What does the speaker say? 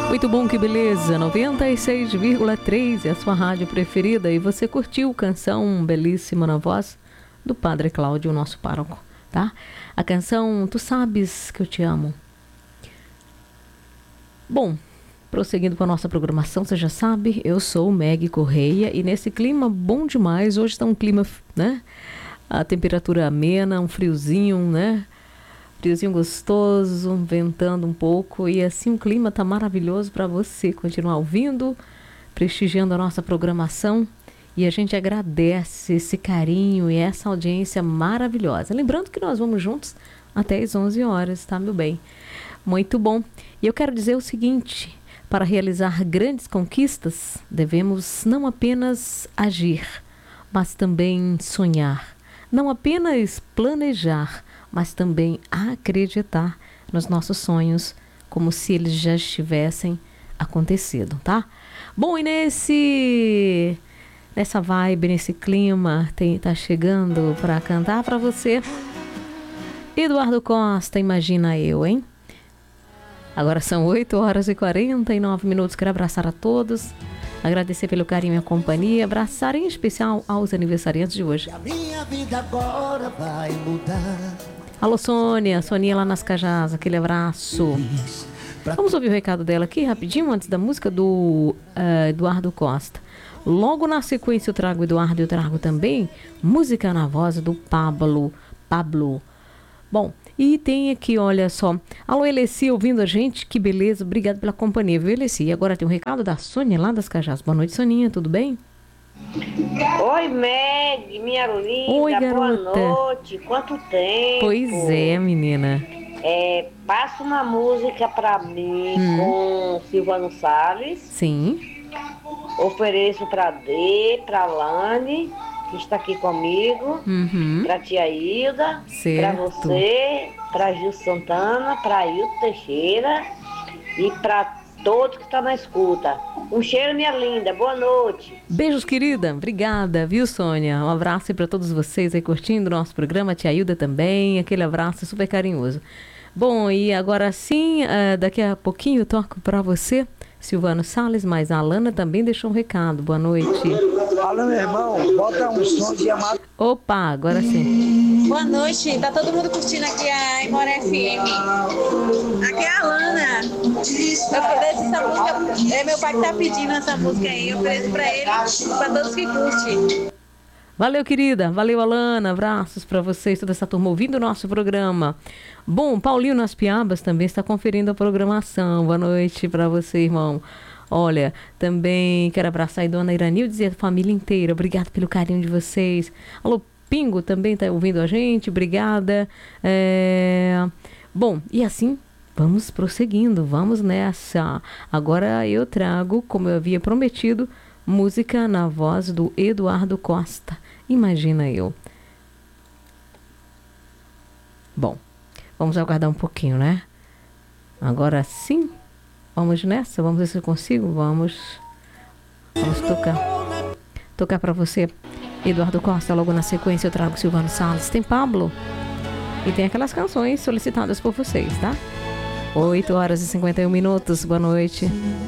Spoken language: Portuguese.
Muito bom, que beleza, 96,3 é a sua rádio preferida e você curtiu canção belíssima na voz do Padre Cláudio, nosso pároco, tá? A canção Tu Sabes Que Eu Te Amo. Bom, prosseguindo com a nossa programação, você já sabe, eu sou o Meg Correia e nesse clima bom demais, hoje está um clima, né? A temperatura amena, um friozinho, né? Friozinho gostoso, ventando um pouco e assim o clima tá maravilhoso para você continuar ouvindo, prestigiando a nossa programação e a gente agradece esse carinho e essa audiência maravilhosa. Lembrando que nós vamos juntos até as 11 horas, tá, meu bem? Muito bom. E eu quero dizer o seguinte, para realizar grandes conquistas, devemos não apenas agir, mas também sonhar. Não apenas planejar, mas também acreditar nos nossos sonhos como se eles já estivessem acontecido, tá? Bom, e nessa vibe, nesse clima, tá chegando para cantar para você Eduardo Costa, Imagina Eu, hein? Agora são 8 horas e 49 minutos. Quero abraçar a todos, agradecer pelo carinho e a companhia, abraçar em especial aos aniversariantes de hoje. A minha vida agora vai mudar. Alô, Sônia, Soninha lá nas Cajás, aquele abraço. Vamos ouvir o recado dela aqui rapidinho, antes da música do Eduardo Costa. Logo na sequência eu trago o Eduardo e eu trago também música na voz do Pablo. Bom, e tem aqui, olha só. Alô, Eleci, ouvindo a gente, que beleza, obrigado pela companhia, viu, Eleci? E agora tem um recado da Sônia lá das Cajás. Boa noite, Soninha, tudo bem? Oi, Meg, minha linda. Oi, garota. Boa noite. Quanto tempo? Pois é, menina. Passa uma música pra mim com Silvano Salles. Sim. Ofereço pra Dê, pra Lani, que está aqui comigo, pra tia Hilda, certo. Pra você, pra Gil Santana, pra Ailton Teixeira e pra todos que estão na escuta. Um cheiro, minha linda. Boa noite. Beijos, querida. Obrigada, viu, Sônia? Um abraço aí para todos vocês aí curtindo o nosso programa. Tia Hilda também. Aquele abraço super carinhoso. Bom, e agora sim, daqui a pouquinho eu toco para você, Silvano Salles, mas a Alana também deixou um recado. Boa noite. Fala, meu irmão. Bota um som de amado. Opa, agora sim. Boa noite. Tá todo mundo curtindo aqui a Imora FM. Aqui é a Alana. Eu ofereço essa música. É meu pai que tá pedindo essa música aí. Eu ofereço pra ele, pra todos que curtem. Valeu, querida. Valeu, Alana. Abraços para vocês, toda essa turma ouvindo o nosso programa. Bom, Paulinho nas Piabas também está conferindo a programação. Boa noite para você, irmão. Olha, também quero abraçar a dona Iranilde e a família inteira. Obrigado pelo carinho de vocês. Alô, Pingo também está ouvindo a gente. Obrigada. Bom, e assim vamos prosseguindo. Vamos nessa. Agora eu trago, como eu havia prometido, música na voz do Eduardo Costa. Imagina Eu. Bom, vamos aguardar um pouquinho, né? Agora sim, vamos nessa. Vamos ver se eu consigo. Vamos tocar para você, Eduardo Costa. Logo na sequência eu trago Silvano Salles. Tem Pablo e tem aquelas canções solicitadas por vocês, tá? 8 horas e 51 minutos. Boa noite.